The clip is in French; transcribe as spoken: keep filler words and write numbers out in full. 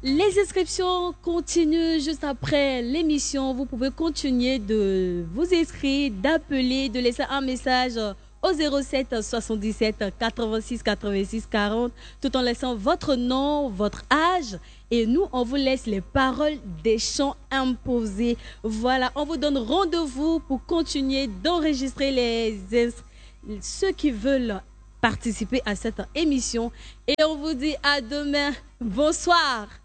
Les inscriptions continuent juste après l'émission. Vous pouvez continuer de vous inscrire, d'appeler, de laisser un message au zéro sept soixante-dix-sept quatre-vingt-six quatre-vingt-six quarante tout en laissant votre nom, votre âge. Et nous, on vous laisse les paroles des chants imposés. Voilà, on vous donne rendez-vous pour continuer d'enregistrer les ceux qui veulent participer à cette émission. Et on vous dit à demain. Bonsoir.